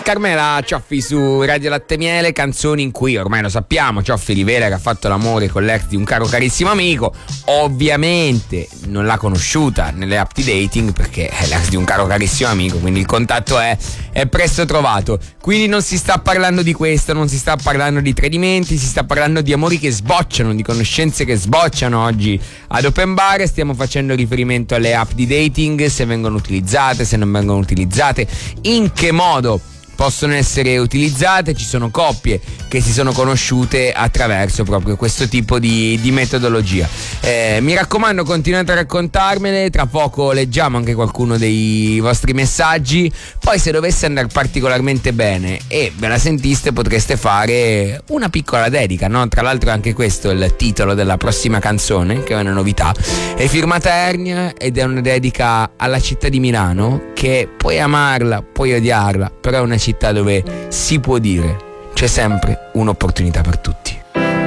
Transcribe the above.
Carmela Cioffi su Radio Latte Miele, canzoni in cui ormai lo sappiamo, Cioffi rivela che ha fatto l'amore con l'ex di un caro carissimo amico. Ovviamente non l'ha conosciuta nelle app di dating perché è l'ex di un caro carissimo amico, quindi il contatto è presto trovato. Quindi non si sta parlando di questo, non si sta parlando di tradimenti, si sta parlando di amori che sbocciano, di conoscenze che sbocciano oggi ad Open Bar. Stiamo facendo riferimento alle app di dating, se vengono utilizzate, se non vengono utilizzate, in che modo possono essere utilizzate. Ci sono coppie che si sono conosciute attraverso proprio questo tipo di metodologia. Mi raccomando, continuate a raccontarmele, tra poco leggiamo anche qualcuno dei vostri messaggi. Poi se dovesse andare particolarmente bene e ve la sentiste, potreste fare una piccola dedica, no? Tra l'altro anche questo è il titolo della prossima canzone, che è una novità, è firmata Ernia ed è una dedica alla città di Milano, che puoi amarla, puoi odiarla, però è una città dove si può dire c'è sempre un'opportunità per tutti.